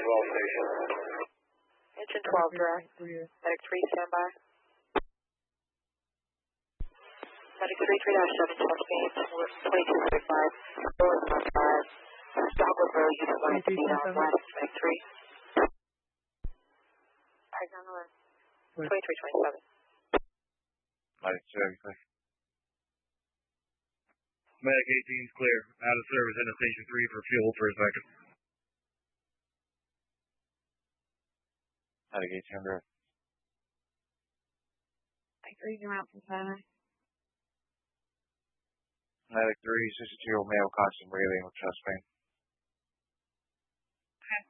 12 station. Engine 12 direct. Medic 3 standby. Medic 33-7 chest beams, 2235. Roll is on 5. Starboard row, unit 1 to be on west. Medic 3. Alright, on the left. 2327. Medic 2, clear. Medic 18 is clear. Out of service into station 3 for fuel for a second. Medic 18 direct. Medic 3, you're out from China. Medic 3, 62 male constant breathing with chest pain.